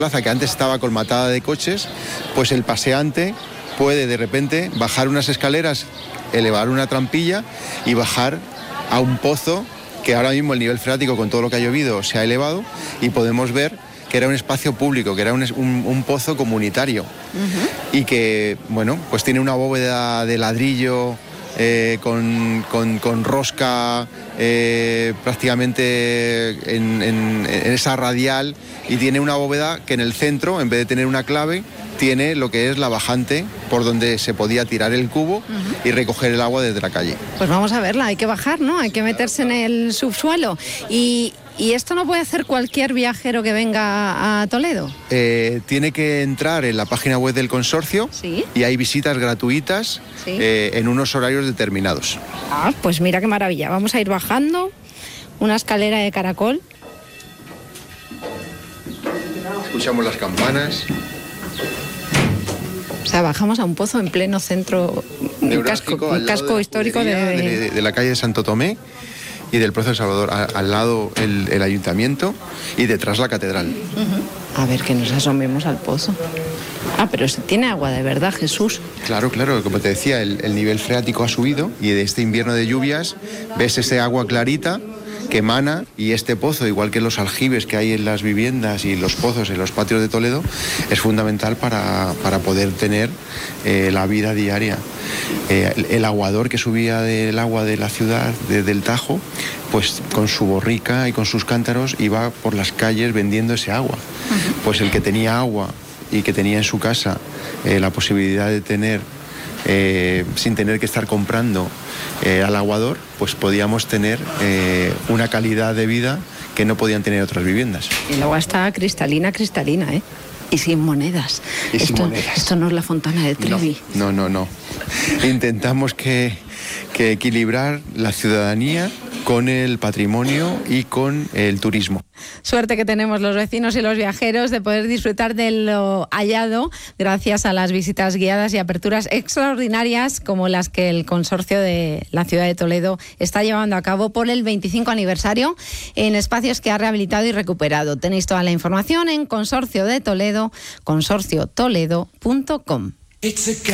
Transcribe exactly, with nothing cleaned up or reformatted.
plaza que antes estaba colmatada de coches, pues el paseante puede de repente bajar unas escaleras, elevar una trampilla y bajar a un pozo que ahora mismo el nivel freático con todo lo que ha llovido se ha elevado y podemos ver que era un espacio público, que era un, un, un pozo comunitario uh-huh. y que, bueno, pues tiene una bóveda de ladrillo eh, con, con, con rosca eh, prácticamente en, en, en esa radial y tiene una bóveda que en el centro, en vez de tener una clave, tiene lo que es la bajante por donde se podía tirar el cubo uh-huh. y recoger el agua desde la calle. Pues vamos a verla, hay que bajar, ¿no? Hay que meterse en el subsuelo. Y, y esto no puede hacer cualquier viajero que venga a Toledo. Eh, tiene que entrar en la página web del consorcio ¿Sí? y hay visitas gratuitas ¿Sí? eh, en unos horarios determinados. Ah, pues mira qué maravilla. Vamos a ir bajando una escalera de caracol. Escuchamos las campanas. O sea, bajamos a un pozo en pleno centro, un casco, un casco de histórico de... De, de la calle de Santo Tomé y del Pozo del Salvador. A, al lado el, el ayuntamiento y detrás la catedral. Uh-huh. A ver, que nos asomemos al pozo. Ah, pero tiene agua de verdad, Jesús. Claro, claro, como te decía, el, el nivel freático ha subido y de este invierno de lluvias ves ese agua clarita que emana, y este pozo, igual que los aljibes que hay en las viviendas y los pozos en los patios de Toledo, es fundamental para, para poder tener eh, la vida diaria. Eh, el, el aguador que subía del agua de la ciudad, de, del Tajo, pues con su borrica y con sus cántaros iba por las calles vendiendo ese agua. Uh-huh. Pues el que tenía agua y que tenía en su casa eh, la posibilidad de tener, eh, sin tener que estar comprando eh, al aguador, pues podíamos tener eh, una calidad de vida que no podían tener otras viviendas. El agua está cristalina, cristalina, ¿eh? Y sin monedas. Y sin esto, monedas. Esto no es la Fontana de Trevi. No, no, no. no. Intentamos que, que equilibrar la ciudadanía con el patrimonio y con el turismo. Suerte que tenemos los vecinos y los viajeros de poder disfrutar de lo hallado gracias a las visitas guiadas y aperturas extraordinarias como las que el consorcio de la ciudad de Toledo está llevando a cabo por el veinticinco aniversario en espacios que ha rehabilitado y recuperado. Tenéis toda la información en Consorcio de Toledo, consorcio toledo punto com.